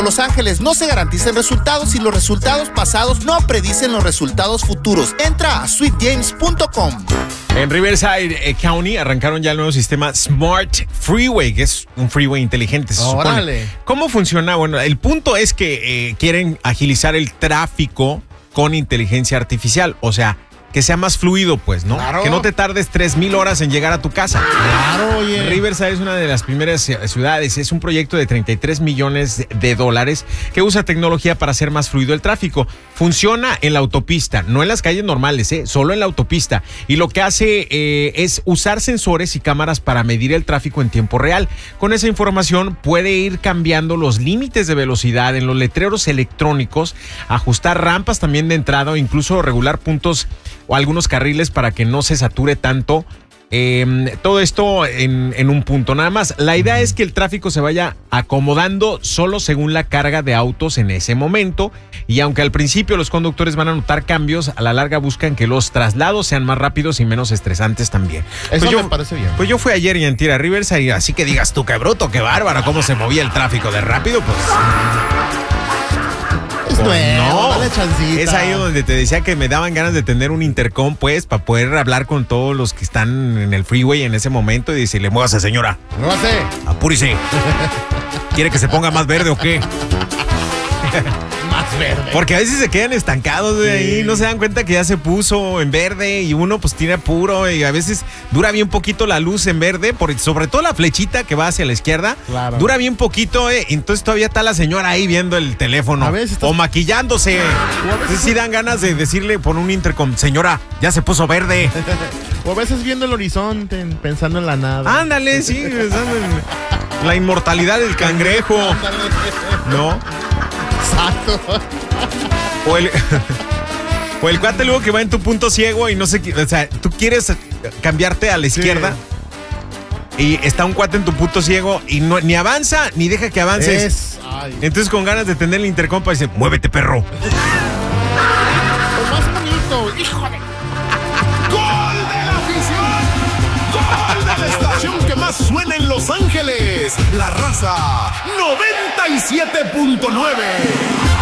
Los Ángeles, no se garanticen resultados y los resultados pasados no predicen los resultados futuros. Entra a sweetgames.com. En Riverside County arrancaron ya el nuevo sistema Smart Freeway, que es un freeway inteligente, se supone. ¡Órale! ¿Cómo funciona? Bueno, el punto es que quieren agilizar el tráfico con inteligencia artificial, o sea, que sea más fluido, pues, ¿no? Claro. Que no te tardes 3,000 horas en llegar a tu casa. Claro, oye. Riverside es una de las primeras ciudades. Es un proyecto de $33 millones que usa tecnología para hacer más fluido el tráfico. Funciona en la autopista, no en las calles normales, solo en la autopista. Y lo que hace es usar sensores y cámaras para medir el tráfico en tiempo real. Con esa información puede ir cambiando los límites de velocidad en los letreros electrónicos, ajustar rampas también de entrada o incluso regular puntos o algunos carriles para que no se sature tanto. Todo esto en un punto nada más. La idea es que el tráfico se vaya acomodando solo según la carga de autos en ese momento, y aunque al principio los conductores van a notar cambios, a la larga buscan que los traslados sean más rápidos y menos estresantes también. Eso me parece bien. Pues yo fui ayer y antier a Riverside, así que digas tú, qué bruto, qué bárbaro, cómo se movía el tráfico de rápido, pues... No, dale chancita. Es ahí donde te decía que me daban ganas de tener un intercom, pues, para poder hablar con todos los que están en el freeway en ese momento y decirle, muévase, señora. Muévase. Apúrese. ¿Quiere que se ponga más verde o qué? Más verde. Porque a veces se quedan estancados de ahí, no se dan cuenta que ya se puso en verde y uno pues tiene apuro y a veces dura bien poquito la luz en verde, sobre todo la flechita que va hacia la izquierda, claro, dura bien poquito, entonces todavía está la señora ahí viendo el teléfono o maquillándose. Entonces sí dan ganas de decirle por un intercom, señora, ya se puso verde. O a veces viendo el horizonte, pensando en la nada. Ándale, sí, pensando en la inmortalidad del cangrejo. ¿No? Exacto. O el cuate luego que va en tu punto ciego y no sé, o sea, tú quieres cambiarte a la izquierda y está un cuate en tu punto ciego y no, ni avanza ni deja que avances. Entonces con ganas de tener el intercom para decir, muévete, perro. Lo más bonito, híjole. ¡Gol de la afición! ¡Gol de la estación que más suena en Los Ángeles! La Raza 97.9.